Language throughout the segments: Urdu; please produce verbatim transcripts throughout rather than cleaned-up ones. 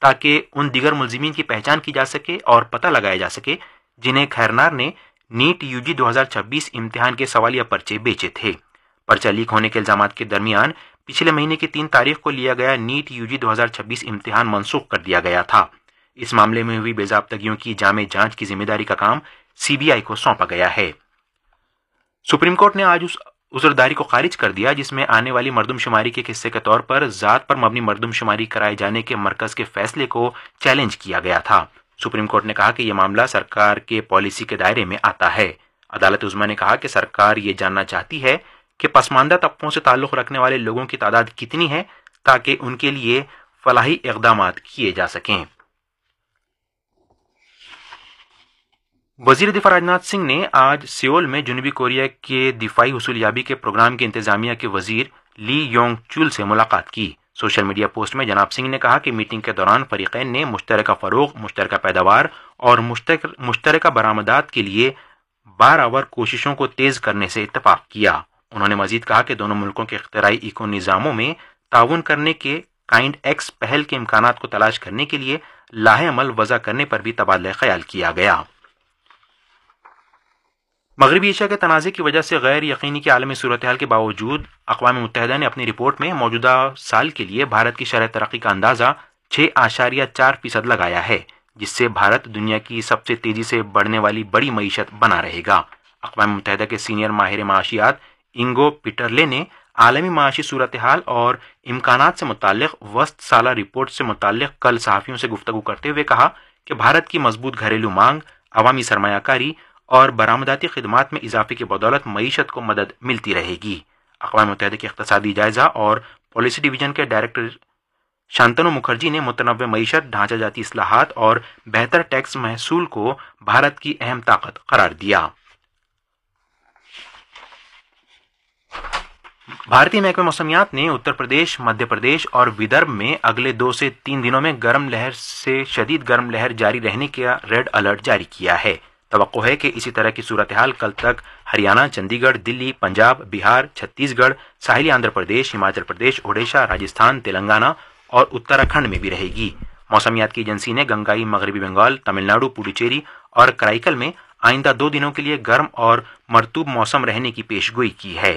تاکہ ان دیگر ملزمین کی پہچان کی جا سکے اور پتہ لگایا جا سکے جنہیں خیرنار نے نیٹ یو جی دو ہزار چھبیس امتحان کے سوالیہ پرچے بیچے تھے۔ پرچہ لیک ہونے کے الزامات کے درمیان پچھلے مہینے کی تین تاریخ کو لیا گیا نیٹ یو جی دو ہزار چھبیس امتحان منسوخ کر دیا گیا تھا۔ اس معاملے میں ہوئی بے ضابطگیوں کی جامع جانچ کی ذمہ داری کا کام سی بی آئی کو سونپا گیا ہے۔ سپریم کورٹ نے آج اس عذرداری کو خارج کر دیا جس میں آنے والی مردم شماری کے حصے کے طور پر ذات پر مبنی مردم شماری کرائے جانے کے مرکز کے فیصلے کو چیلنج کیا گیا تھا۔ سپریم کورٹ نے کہا کہ یہ معاملہ سرکار کے پالیسی کے دائرے میں آتا ہے۔ عدالت عظمیٰ نے کہا کہ سرکار یہ جاننا چاہتی ہے کہ پسماندہ طبقوں سے تعلق رکھنے والے لوگوں کی تعداد کتنی ہے تاکہ ان کے لیے فلاحی اقدامات کیے جا سکیں۔ وزیر دفاع راجناتھ سنگھ نے آج سیول میں جنوبی کوریا کے دفاعی حصولیابی کے پروگرام کی انتظامیہ کے وزیر لی یونگ چول سے ملاقات کی۔ سوشل میڈیا پوسٹ میں جناب سنگھ نے کہا کہ میٹنگ کے دوران فریقین نے مشترکہ فروغ، مشترکہ پیداوار اور مشترکہ برآمدات کے لیے بارآور کوششوں کو تیز کرنے سے اتفاق کیا۔ انہوں نے مزید کہا کہ دونوں ملکوں کے اختراعی ایکو نظاموں میں تعاون کرنے کے کائنڈ ایکس پہل کے امکانات کو تلاش کرنے کے لیے لاہ عمل وضع کرنے پر بھی تبادلہ خیال کیا گیا۔ مغربی ایشیا کے تنازع کی وجہ سے غیر یقینی کی عالمی صورتحال کے باوجود اقوام متحدہ نے اپنی رپورٹ میں موجودہ سال کے لیے بھارت کی شرح ترقی کا اندازہ چھ اشاریہ چار فیصد لگایا ہے، جس سے بھارت دنیا کی سب سے تیزی سے بڑھنے والی بڑی معیشت بنا رہے گا۔ اقوام متحدہ کے سینئر ماہر معاشیات انگو پیٹرلے نے عالمی معاشی صورتحال اور امکانات سے متعلق وسط سالہ رپورٹ سے متعلق کل صحافیوں سے گفتگو کرتے ہوئے کہا کہ بھارت کی مضبوط گھریلو مانگ، عوامی سرمایہ کاری اور برآمداتی خدمات میں اضافے کی بدولت معیشت کو مدد ملتی رہے گی۔ اقوام متحدہ کے اقتصادی جائزہ اور پالیسی ڈویژن کے ڈائریکٹر شانتنو مکھرجی نے متنوع معیشت، ڈھانچہ جاتی اصلاحات اور بہتر ٹیکس محصول کو بھارت کی اہم طاقت قرار دیا۔ بھارتی محکمہ موسمیات نے اتر پردیش، مدھیہ پردیش اور ودربھ میں اگلے دو سے تین دنوں میں گرم لہر سے شدید گرم لہر جاری رہنے کا ریڈ الرٹ جاری کیا ہے۔ توقع ہے کہ اسی طرح کی صورتحال کل تک ہریانہ، چندی گڑھ، دلی، پنجاب، بہار، چھتیس گڑھ، ساحلی آندھرا پردیش، ہماچل پردیش، اوڈیشہ، راجستھان، تلنگانہ اور اتراکھنڈ میں بھی رہے گی۔ موسمیات کی ایجنسی نے گنگائی، مغربی بنگال، تمل ناڈو، پڈوچیری اور کرائی میں آئندہ دو دنوں کے لیے گرم اور مرطوب موسم رہنے کی پیش گوئی کی ہے۔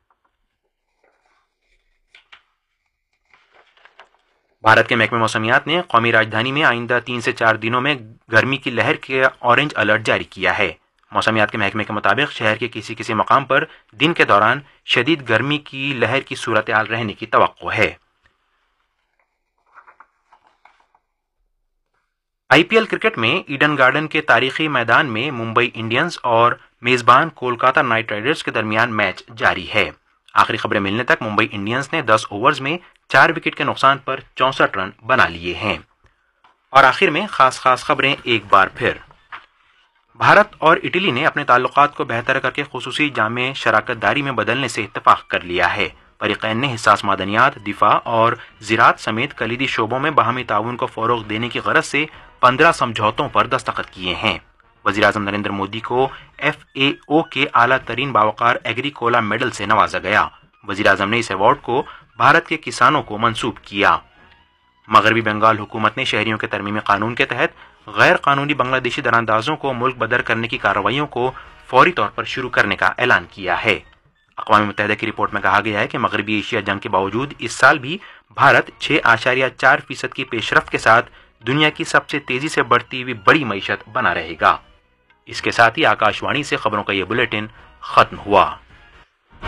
بھارت کے محکمہ موسمیات نے قومی راجدھانی میں آئندہ تین سے چار دنوں میں گرمی کی لہر کا اورنج الرٹ جاری کیا ہے۔ موسمیات کے محکمے کے مطابق شہر کے کسی کسی مقام پر دن کے دوران شدید گرمی کی لہر کی صورتحال رہنے کی توقع ہے۔ آئی پی ایل کرکٹ میں ایڈن گارڈن کے تاریخی میدان میں ممبئی انڈینز اور میزبان کولکاتہ نائٹ رائڈرز کے درمیان میچ جاری ہے۔ آخری خبریں ملنے تک ممبئی انڈینز نے دس اوورز میں چار وکٹ کے نقصان پر چونسٹھ رن بنا لیے ہیں۔ اور آخر میں خاص خاص خبریں ایک بار پھر۔ بھارت اور اٹلی نے اپنے تعلقات کو بہتر کر کے خصوصی جامع شراکت داری میں بدلنے سے اتفاق کر لیا ہے۔ فریقین نے حساس معدنیات، دفاع اور زراعت سمیت کلیدی شعبوں میں باہمی تعاون کو فروغ دینے کی غرض سے پندرہ سمجھوتوں پر دستخط کیے ہیں۔ وزیر اعظم نریندر مودی کو ایف اے او کے اعلیٰ ترین باوقار ایگریکولا میڈل سے نوازا گیا۔ وزیر اعظم نے اس ایوارڈ کو بھارت کے کسانوں کو منسوب کیا۔ مغربی بنگال حکومت نے شہریوں کے ترمیمی قانون کے تحت غیر قانونی بنگلہ دیشی دراندازوں کو ملک بدر کرنے کی کارروائیوں کو فوری طور پر شروع کرنے کا اعلان کیا ہے۔ اقوام متحدہ کی رپورٹ میں کہا گیا ہے کہ مغربی ایشیا جنگ کے باوجود اس سال بھی بھارت چھ اشاریہ چار فیصد کی پیش رفت کے ساتھ دنیا کی سب سے تیزی سے بڑھتی ہوئی بڑی معیشت بنا رہے گا۔ اس کے ساتھ ہی آکاش وانی سے خبروں کا یہ بلیٹن ختم ہوا۔